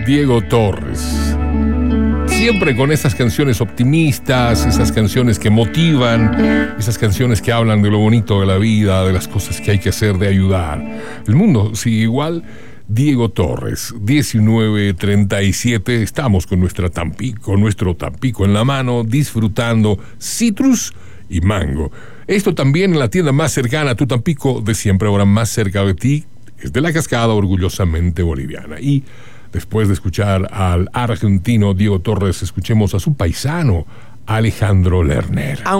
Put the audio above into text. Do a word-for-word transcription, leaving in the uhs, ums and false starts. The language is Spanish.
Diego Torres. Siempre con esas canciones optimistas, esas canciones que motivan, esas canciones que hablan de lo bonito de la vida, de las cosas que hay que hacer, de ayudar. El mundo sigue igual. Diego Torres, diecinueve treinta y siete. Estamos con nuestra Tampico, nuestro Tampico en la mano, disfrutando citrus y mango. Esto también en la tienda más cercana a tu Tampico, de siempre ahora más cerca de ti, es de La Cascada, orgullosamente boliviana. Y después de escuchar al argentino Diego Torres, escuchemos a su paisano Alejandro Lerner.